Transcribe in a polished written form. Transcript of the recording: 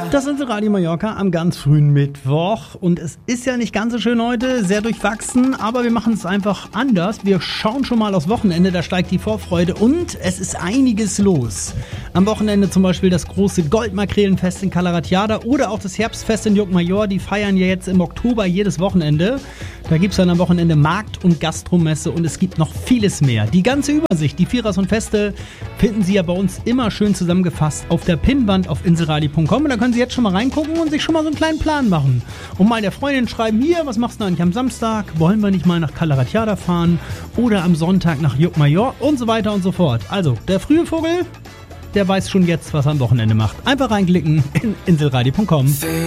Das ist Radio Mallorca am ganz frühen Mittwoch und es ist ja nicht ganz so schön heute, sehr durchwachsen, aber wir machen es einfach anders. Wir schauen schon mal aufs Wochenende, da steigt die Vorfreude und es ist einiges los. Am Wochenende zum Beispiel das große Goldmakrelenfest in Calaratiada oder auch das Herbstfest in Llucmajor, die feiern ja jetzt im Oktober jedes Wochenende. Da gibt es dann am Wochenende Markt- und Gastromesse und es gibt noch vieles mehr. Die ganze Übersicht, die Vierers und Feste, finden Sie ja bei uns immer schön zusammengefasst auf der Pinnwand auf inselradio.com und da können Sie jetzt schon mal reingucken und sich schon mal so einen kleinen Plan machen. Und mal der Freundin schreiben, hier, was machst du eigentlich am Samstag? Wollen wir nicht mal nach Calaratiada fahren? Oder am Sonntag nach Llucmajor? Und so weiter und so fort. Also, der frühe Vogel, der weiß schon jetzt, was er am Wochenende macht. Einfach reinklicken in inselradio.com.